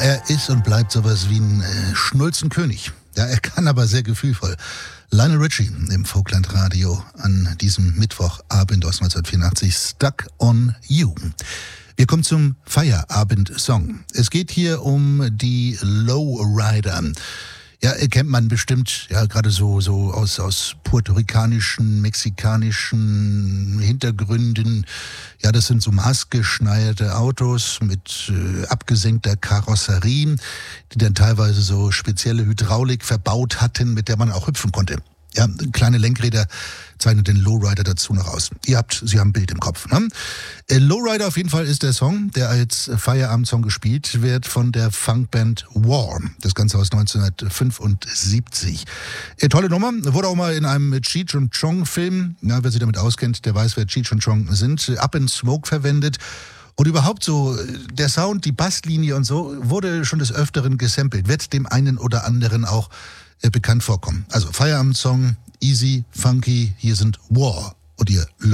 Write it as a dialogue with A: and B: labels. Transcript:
A: er ist und bleibt sowas wie ein Schnulzenkönig. Ja, er kann aber sehr gefühlvoll. Lionel Richie im Folklandradio an diesem Mittwochabend aus 1984, Stuck on You. Wir kommen zum Feierabend-Song. Es geht hier um die Lowrider. Ja, kennt man bestimmt, ja, gerade so aus puerto-ricanischen, mexikanischen Hintergründen. Ja, das sind so maßgeschneiderte Autos mit abgesenkter Karosserie, die dann teilweise so spezielle Hydraulik verbaut hatten, mit der man auch hüpfen konnte. Ja, kleine Lenkräder zeichnet den Lowrider dazu noch aus. Sie haben ein Bild im Kopf, ne? Lowrider auf jeden Fall ist der Song, der als Feierabendsong gespielt wird von der Funkband War. Das Ganze aus 1975. Tolle Nummer, wurde auch mal in einem Cheech und Chong Film, wer sich damit auskennt, der weiß, wer Cheech und Chong sind, Up in Smoke verwendet. Und überhaupt so, der Sound, die Basslinie und so, wurde schon des Öfteren gesampelt, wird dem einen oder anderen auch bekannt vorkommen. Also Feierabendsong, easy, funky, hier sind War und ihr